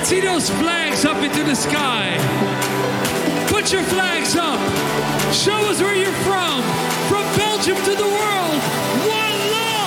See those flags up into the sky. Put your flags up. Show us where you're from. From Belgium to the world.